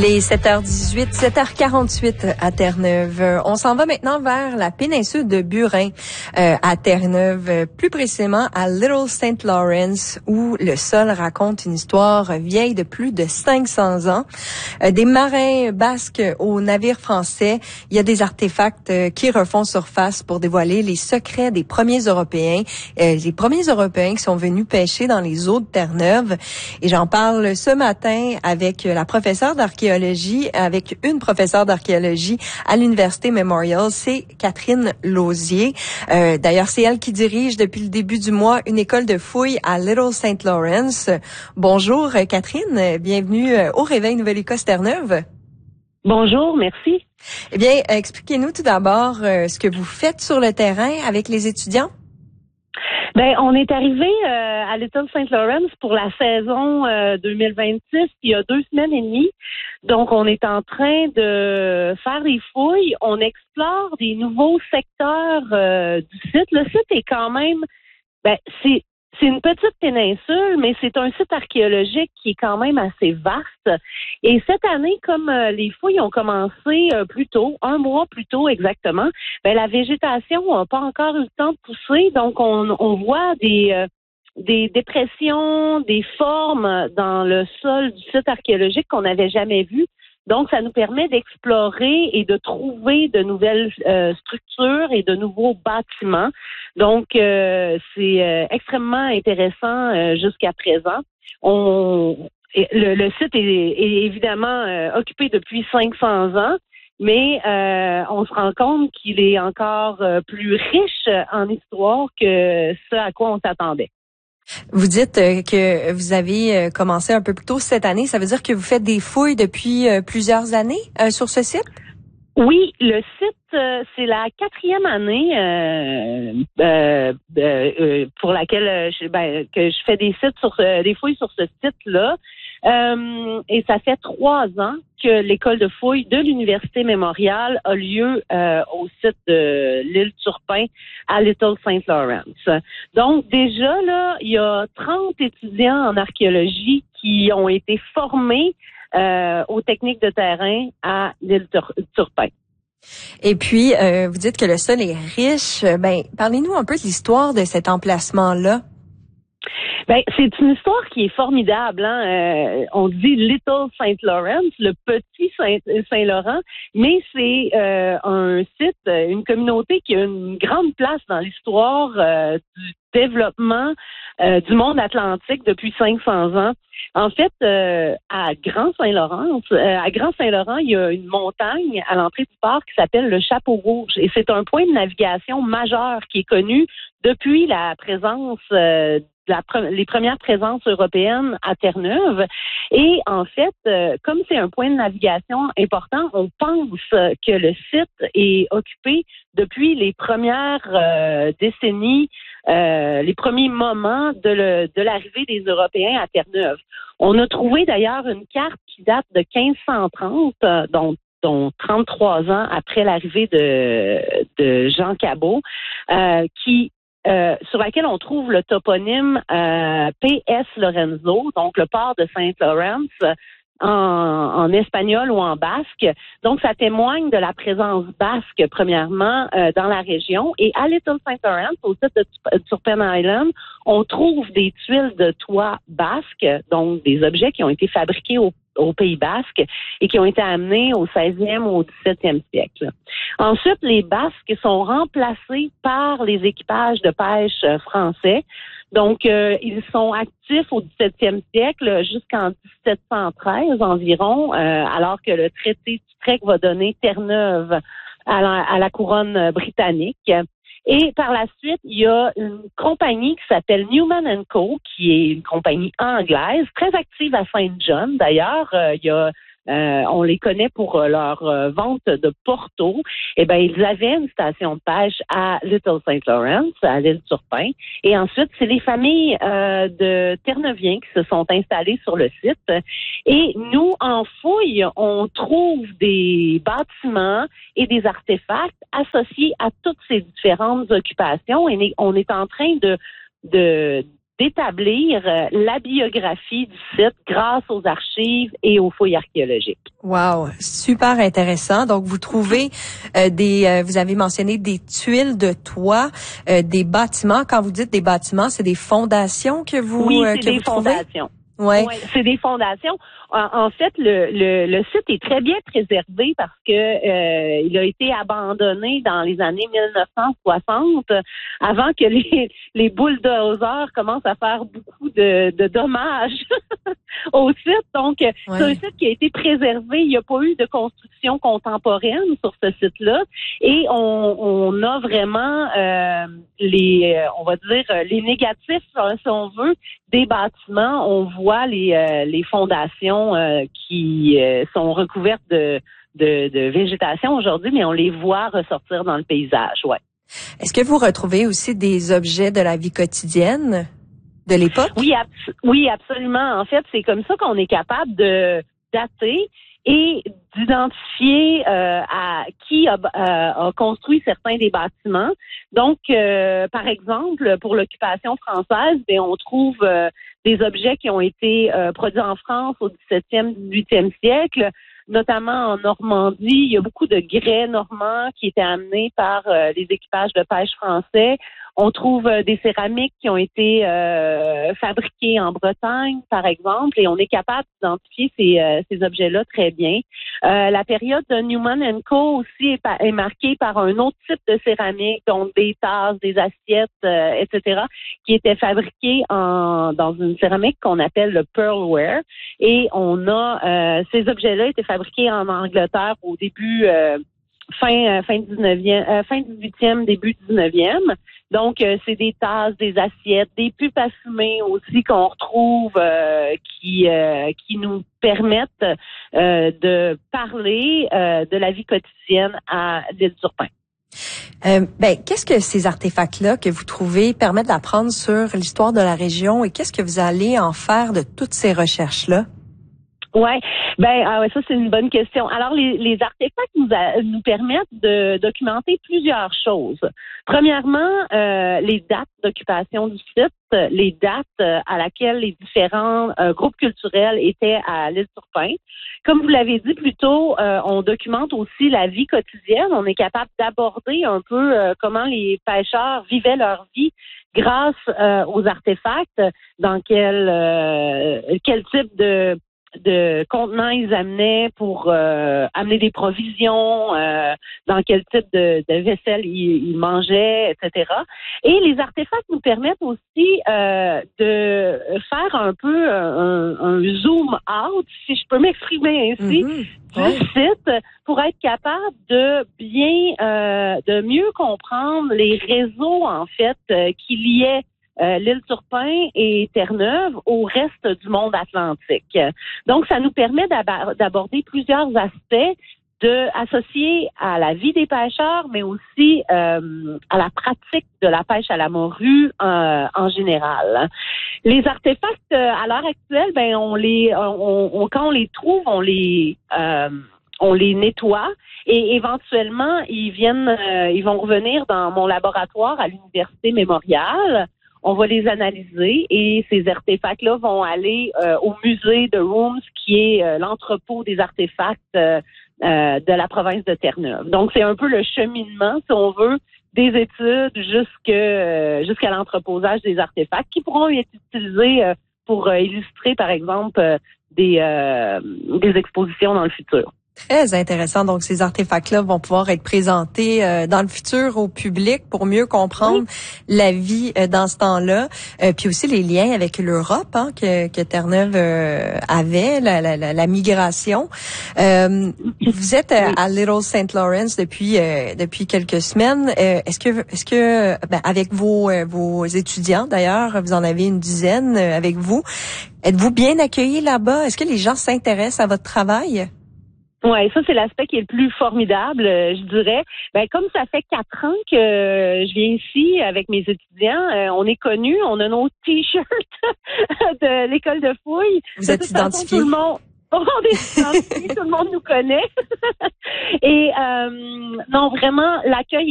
Il est 7h18, 7h48 à Terre-Neuve. On s'en va maintenant vers la péninsule de Burin à Terre-Neuve, plus précisément à Little St. Lawrence, où le sol raconte une histoire vieille de plus de 500 ans. Des marins basques aux navires français, il y a des artefacts qui refont surface pour dévoiler les secrets des premiers Européens, qui sont venus pêcher dans les eaux de Terre-Neuve. Et j'en parle ce matin avec une professeure d'archéologie à l'Université Memorial, c'est Catherine Lauzier. D'ailleurs, c'est elle qui dirige depuis le début du mois une école de fouilles à Little St. Lawrence. Bonjour Catherine, bienvenue au Réveil Nouvelle-Écosse Terre-Neuve. Bonjour, merci. Eh bien, expliquez-nous tout d'abord ce que vous faites sur le terrain avec les étudiants. Ben, on est arrivé à Little St. Lawrence pour la saison 2026 il y a 2 semaines et demie. Donc, on est en train de faire des fouilles. On explore des nouveaux secteurs du site. Le site est quand même, c'est une petite péninsule, mais c'est un site archéologique qui est quand même assez vaste. Et cette année, comme les fouilles ont commencé plus tôt, 1 mois plus tôt exactement, la végétation n'a pas encore eu le temps de pousser. Donc, on voit des dépressions, des formes dans le sol du site archéologique qu'on n'avait jamais vues. Donc, ça nous permet d'explorer et de trouver de nouvelles structures et de nouveaux bâtiments. Donc, c'est extrêmement intéressant jusqu'à présent. Le site est évidemment occupé depuis 500 ans, mais on se rend compte qu'il est encore plus riche en histoire que ce à quoi on s'attendait. Vous dites que vous avez commencé un peu plus tôt cette année. Ça veut dire que vous faites des fouilles depuis plusieurs années sur ce site? Oui, le site, c'est la 4e année pour laquelle que je fais des fouilles sur ce site-là. Et ça fait 3 ans que l'école de fouilles de l'Université Memorial a lieu au site de l'île Turpin à Little St. Lawrence. Donc déjà, là, il y a 30 étudiants en archéologie qui ont été formés aux techniques de terrain à l'île Turpin. Et puis, vous dites que le sol est riche. Parlez-nous un peu de l'histoire de cet emplacement-là. C'est une histoire qui est formidable. On dit Little St. Lawrence, le petit Saint-Laurent, mais c'est un site, une communauté qui a une grande place dans l'histoire du développement du monde atlantique depuis 500 ans. En fait, à Grand Saint-Laurent, il y a une montagne à l'entrée du parc qui s'appelle le Chapeau Rouge, et c'est un point de navigation majeur qui est connu depuis la présence les premières présences européennes à Terre-Neuve. Et en fait, comme c'est un point de navigation important, on pense que le site est occupé depuis les premières décennies, les premiers moments de l'arrivée des Européens à Terre-Neuve. On a trouvé d'ailleurs une carte qui date de 1530, dont 33 ans après l'arrivée de Jean Cabot, sur laquelle on trouve le toponyme P.S. Lorenzo, donc le port de Saint-Lawrence, en espagnol ou en basque. Donc, ça témoigne de la présence basque, premièrement, dans la région. Et à Little St. Lawrence, au site de Turpin Island, on trouve des tuiles de toit basques, donc des objets qui ont été fabriqués au Pays basque et qui ont été amenés au 16e ou au 17e siècle. Ensuite, les Basques sont remplacés par les équipages de pêche français. Donc, ils sont actifs au 17e siècle jusqu'en 1713 environ, alors que le traité d'Utrecht va donner Terre-Neuve à la couronne britannique. Et par la suite, il y a une compagnie qui s'appelle Newman & Co., qui est une compagnie anglaise, très active à Saint John. D'ailleurs, on les connaît pour leur vente de Porto. Ils avaient une station de pêche à Little St. Lawrence, à l'île Turpin. Et ensuite, c'est les familles de Terre-Neuviens qui se sont installées sur le site. Et nous, en fouille, on trouve des bâtiments et des artefacts associés à toutes ces différentes occupations. Et on est en train de d'établir la biographie du site grâce aux archives et aux fouilles archéologiques. Wow, super intéressant. Donc vous trouvez vous avez mentionné des tuiles de toit, des bâtiments. Quand vous dites des bâtiments, c'est des fondations que vous c'est des trouvez? fondations. Ouais. Oui, c'est des fondations. En fait, le site est très bien préservé parce que il a été abandonné dans les années 1960, avant que les bulldozers commencent à faire beaucoup de dommages au site. Donc, c'est un site qui a été préservé. Il n'y a pas eu de construction contemporaine sur ce site-là. Et on a vraiment on va dire, les négatifs, si on veut, des bâtiments. On voit les fondations qui sont recouvertes de végétation aujourd'hui, mais on les voit ressortir dans le paysage, ouais. Est-ce que vous retrouvez aussi des objets de la vie quotidienne de l'époque? Oui, absolument. En fait, c'est comme ça qu'on est capable de dater et d'identifier à qui a construit certains des bâtiments. Donc, par exemple, pour l'occupation française, on trouve des objets qui ont été produits en France au 17e, 18e siècle, notamment en Normandie. Il y a beaucoup de grès normands qui étaient amenés par les équipages de pêche français. On trouve des céramiques qui ont été fabriquées en Bretagne, par exemple, et on est capable d'identifier ces objets-là très bien. La période de Newman & Co. aussi est marquée par un autre type de céramique, donc des tasses, des assiettes, etc., qui étaient fabriquées dans une céramique qu'on appelle le pearlware. Et on a ces objets-là étaient fabriqués en Angleterre au début fin 18e, début 19e. Donc, c'est des tasses, des assiettes, des pupes à fumer aussi qu'on retrouve qui nous permettent de parler de la vie quotidienne à l'île Turpin. Qu'est-ce que ces artefacts-là que vous trouvez permettent d'apprendre sur l'histoire de la région et qu'est-ce que vous allez en faire de toutes ces recherches-là? Ouais, ça c'est une bonne question. Alors les artefacts nous permettent de documenter plusieurs choses. Premièrement, les dates d'occupation du site, les dates à laquelle les différents groupes culturels étaient à l'île Turpin. Comme vous l'avez dit plus tôt, on documente aussi la vie quotidienne. On est capable d'aborder un peu comment les pêcheurs vivaient leur vie grâce aux artefacts, dans quel type de contenants ils amenaient pour amener des provisions, dans quel type de vaisselle ils mangeaient, etc. Et les artefacts nous permettent aussi de faire un peu un zoom out, si je peux m'exprimer ainsi, du site pour être capable de mieux comprendre les réseaux en fait qui liaient l'île Turpin et Terre-Neuve au reste du monde atlantique. Donc, ça nous permet d'aborder plusieurs aspects associés à la vie des pêcheurs, mais aussi à la pratique de la pêche à la morue en général. Les artefacts à l'heure actuelle, quand on les trouve, on les nettoie et éventuellement ils vont revenir dans mon laboratoire à l'Université Mémorial. On va les analyser et ces artefacts-là vont aller au musée de Rooms, qui est l'entrepôt des artefacts de la province de Terre-Neuve. Donc, c'est un peu le cheminement, si on veut, des études jusqu'à l'entreposage des artefacts qui pourront être utilisés pour illustrer, par exemple, des expositions dans le futur. Très intéressant. Donc, ces artefacts-là vont pouvoir être présentés dans le futur au public pour mieux comprendre la vie dans ce temps-là. Puis aussi les liens avec l'Europe que Terre-Neuve avait, la migration. Vous êtes à Little St. Lawrence depuis quelques semaines. Est-ce que avec vos étudiants d'ailleurs, vous en avez une dizaine avec vous, êtes-vous bien accueillis là-bas? Est-ce que les gens s'intéressent à votre travail? Ouais, ça c'est l'aspect qui est le plus formidable, je dirais. Comme ça fait 4 ans que je viens ici avec mes étudiants, on est connus, on a nos t-shirts de l'école de fouilles. Vous êtes identifiés? On est identifiés, tout le monde nous connaît. Et non, vraiment, l'accueil